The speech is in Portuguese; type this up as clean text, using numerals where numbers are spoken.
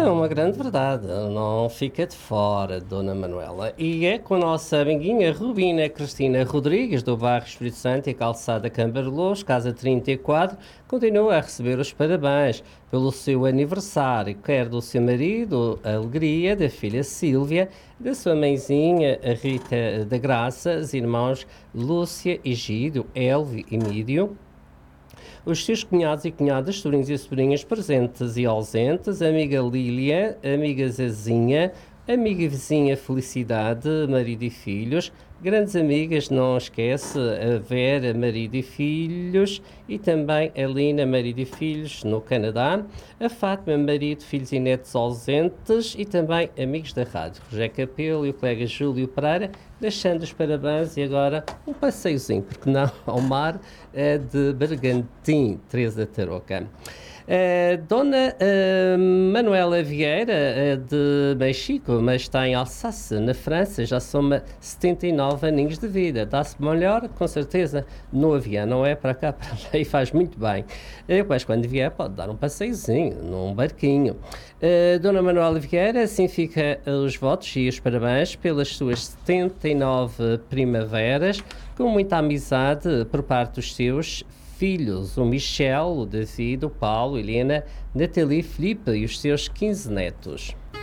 uma grande verdade, não fica de fora, Dona Manuela. E é com a nossa amiguinha Rubina Cristina Rodrigues, do bairro Espírito Santo e Calçada Cambarelôs, Casa 34, continua a receber os parabéns pelo seu aniversário, quer do seu marido, a Alegria, da filha Sílvia, da sua mãezinha, a Rita da Graça, os irmãos Lúcia, Egídio, Elvio e Mídio, os seus cunhados e cunhadas, sobrinhos e sobrinhas presentes e ausentes, a amiga Lília, a amiga Zezinha, a amiga vizinha Felicidade, marido e filhos, grandes amigas, não esquece, a Vera, marido e filhos, e também a Lina, marido e filhos, no Canadá, a Fátima, marido, filhos e netos ausentes, e também amigos da rádio, José Capelo e o colega Júlio Pereira, deixando os parabéns e agora um passeiozinho, porque não, ao mar de Bergantim, Teresa Tarouca. Dona Manuela Vieira de Mexico, mas está em Alsácia, na França, já soma 79 aninhos de vida. Dá-se melhor, com certeza, no avião, não é para cá, para lá, e faz muito bem. Mas quando vier pode dar um passeiozinho, num barquinho. Dona Manuela Vieira, assim fica os votos e os parabéns pelas suas 79 primaveras, com muita amizade por parte dos seus filhos, o Michel, o David, o Paulo, Helena, Nathalie, Filipe e os seus 15 netos.